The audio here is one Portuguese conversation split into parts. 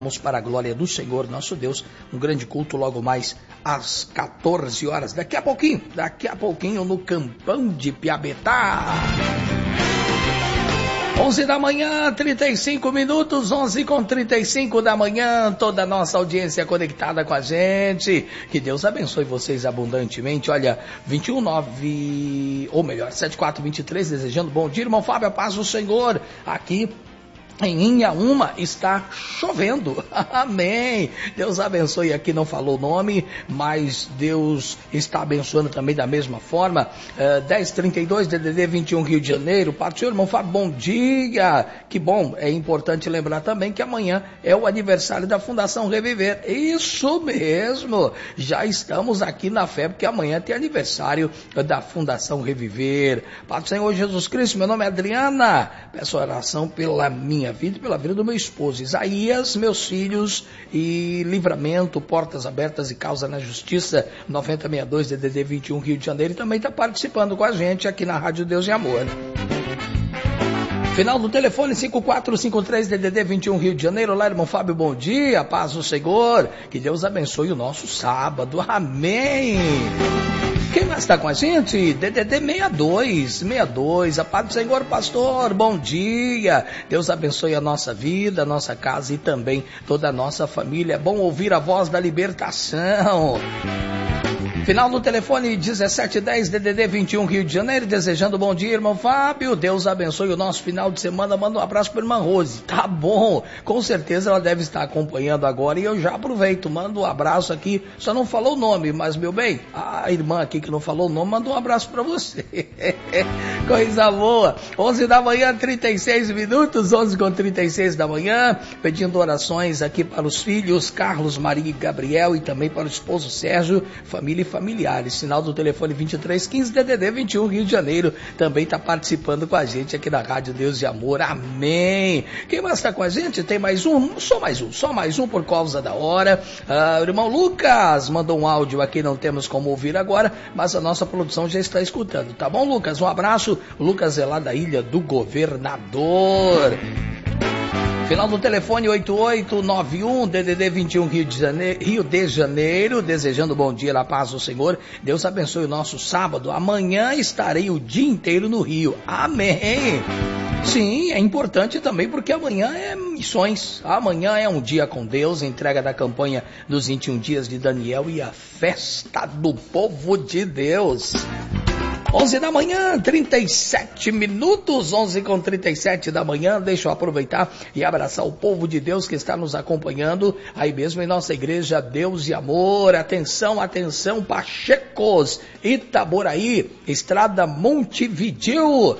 Vamos para a glória do Senhor, nosso Deus, um grande culto logo mais às 14 horas, daqui a pouquinho no Campão de Piabetá. 11 da manhã, 35 minutos, 11h35 da manhã, toda a nossa audiência conectada com a gente, que Deus abençoe vocês abundantemente. Olha, 7423, desejando bom dia, irmão Fábio, a paz do Senhor, aqui em Inhaúma está chovendo, amém, Deus abençoe. Aqui não falou o nome, mas Deus está abençoando também da mesma forma. 1032 DDD 21 Rio de Janeiro, para o senhor, irmão Fábio, bom dia, que bom. É importante lembrar também que amanhã é o aniversário da Fundação Reviver, isso mesmo, já estamos aqui na fé, porque amanhã tem aniversário da Fundação Reviver. Para o Senhor Jesus Cristo, meu nome é Adriana, peço oração pela minha vida e pela vida do meu esposo Isaías, meus filhos, e livramento, portas abertas e causa na justiça. 9062 DDD 21 Rio de Janeiro, e também está participando com a gente aqui na Rádio Deus e Amor. Final do telefone 5453 DDD 21 Rio de Janeiro. Olá, irmão Fábio, bom dia, paz do Senhor, que Deus abençoe o nosso sábado, amém. Quem mais está com a gente? DDD 62, a paz do Senhor, pastor, bom dia, Deus abençoe a nossa vida, a nossa casa e também toda a nossa família. É bom ouvir a voz da libertação. Final do telefone 1710 DDD 21 Rio de Janeiro, desejando bom dia, irmão Fábio, Deus abençoe o nosso final de semana. Manda um abraço para a irmã Rose. Tá bom, com certeza ela deve estar acompanhando agora e eu já aproveito, mando um abraço aqui, só não falou o nome, mas meu bem, a irmã aqui que não falou o nome, manda um abraço para você. Coisa boa. 11 da manhã, 36 minutos, 11h36 da manhã, pedindo orações aqui para os filhos Carlos, Maria e Gabriel, e também para o esposo Sérgio, família e familiares. Sinal do telefone 2315 DDD 21 Rio de Janeiro, também está participando com a gente aqui na Rádio Deus e Amor, amém. Quem mais está com a gente? Tem mais um? Só mais um por causa da hora. O irmão Lucas mandou um áudio aqui, não temos como ouvir agora, mas a nossa produção já está escutando, tá bom, Lucas? Um abraço. O Lucas é lá da Ilha do Governador. Final do telefone 8891 DDD 21 Rio de Janeiro, desejando bom dia, na paz do Senhor, Deus abençoe o nosso sábado, amanhã estarei o dia inteiro no Rio, amém. Sim, é importante também porque amanhã é missões, amanhã é um dia com Deus, entrega da campanha dos 21 dias de Daniel e a festa do povo de Deus. 11 da manhã, 37 minutos, 11h37 da manhã, deixa eu aproveitar e abraçar o povo de Deus que está nos acompanhando, aí mesmo em nossa igreja Deus e Amor. Atenção, atenção, Pachecos, Itaboraí, Estrada Montevideo,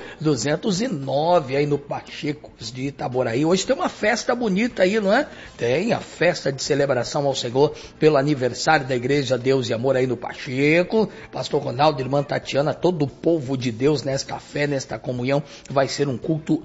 209, aí no Pachecos de Itaboraí. Hoje tem uma festa bonita aí, não é? Tem a festa de celebração ao Senhor pelo aniversário da igreja Deus e Amor aí no Pacheco. Pastor Ronaldo, irmã Tatiana, todo o povo de Deus nesta fé, nesta comunhão, vai ser um culto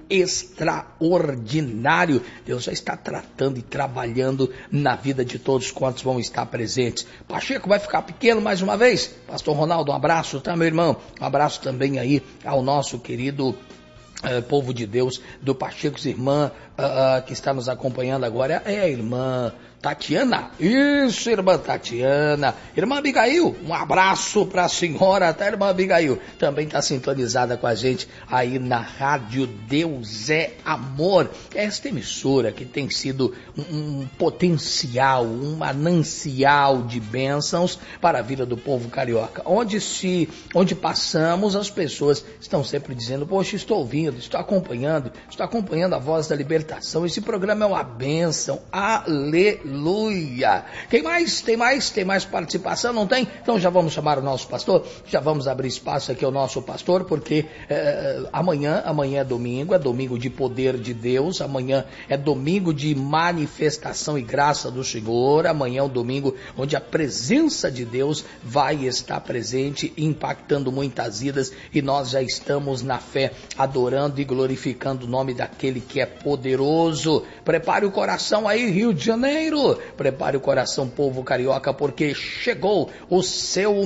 extraordinário. Deus já está tratando e trabalhando na vida de todos quantos vão estar presentes. Pacheco vai ficar pequeno mais uma vez. Pastor Ronaldo, um abraço, tá, meu irmão? Um abraço também aí ao nosso querido povo de Deus do Pacheco, irmã que está nos acompanhando agora, é a irmã Tatiana, isso, irmã Tatiana. Irmã Abigail, um abraço para a senhora, tá, irmã Abigail? Também está sintonizada com a gente aí na Rádio Deus é Amor. Esta emissora que tem sido um potencial, um manancial de bênçãos para a vida do povo carioca. Onde passamos, as pessoas estão sempre dizendo, poxa, estou ouvindo, estou acompanhando a voz da libertação. Esse programa é uma bênção, aleluia. Quem mais? Tem mais participação? Não tem? Então já vamos chamar o nosso pastor, já vamos abrir espaço aqui ao nosso pastor, porque amanhã é domingo de poder de Deus, amanhã é domingo de manifestação e graça do Senhor, amanhã é um domingo onde a presença de Deus vai estar presente, impactando muitas vidas, e nós já estamos na fé, adorando e glorificando o nome daquele que é poderoso. Prepare o coração aí, Rio de Janeiro, prepare o coração, povo carioca, porque chegou o seu